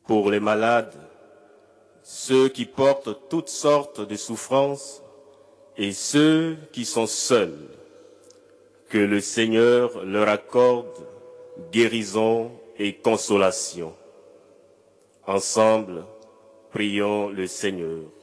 pour les malades, ceux qui portent toutes sortes de souffrances et ceux qui sont seuls. Que le Seigneur leur accorde guérison et consolation. Ensemble, prions le Seigneur.